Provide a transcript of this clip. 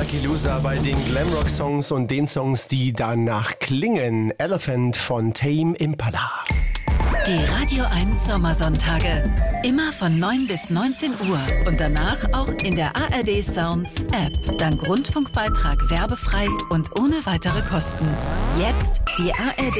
Lucky Loser bei den Glamrock-Songs und den Songs, die danach klingen. Elephant von Tame Impala. Die Radio 1 Sommersonntage. Immer von 9 bis 19 Uhr und danach auch in der ARD Sounds App. Dank Rundfunkbeitrag werbefrei und ohne weitere Kosten. Jetzt die ARD